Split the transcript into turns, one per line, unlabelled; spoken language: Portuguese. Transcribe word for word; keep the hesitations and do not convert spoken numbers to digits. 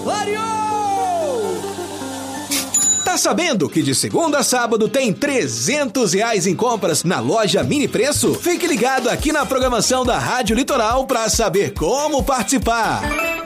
Clareou! Tá sabendo que de segunda a sábado tem trezentos reais em compras na loja Mini Preço? Fique ligado aqui na programação da Rádio Litoral para saber como participar.